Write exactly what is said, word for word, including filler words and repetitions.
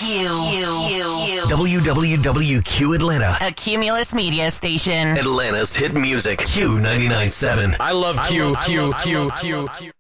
W W W Q Atlanta. A Cumulus media station. Atlanta's hit music. Q ninety-nine point seven. I love Q, Q, Q, Q, Q.